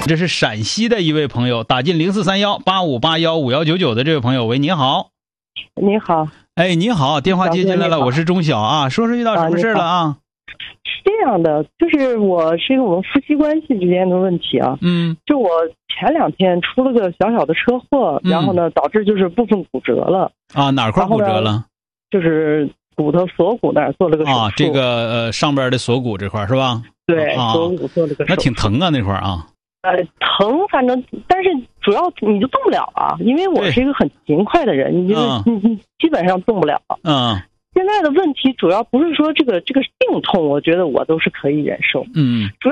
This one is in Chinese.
这是陕西的一位朋友，打进043185815199的这位朋友，喂，你好。 你好。 哎，你好，电话接进来了，我是钟晓啊，说说遇到什么事了啊？ 是这样的，就是我们夫妻关系之间的问题啊。就我前2天出了个小小的车祸，然后呢，导致就是部分骨折了。啊， 哪块骨折了？ 就是骨头锁骨那儿做了个手术。啊， 这个上边的锁骨这块是吧？ 对，锁骨做了个手术。 那挺疼啊，那块啊。 疼，反正但是主要你就动不了啊，因为我是一个很勤快的人，你基本上动不了。现在的问题主要不是说这个病痛，我觉得我都是可以忍受。主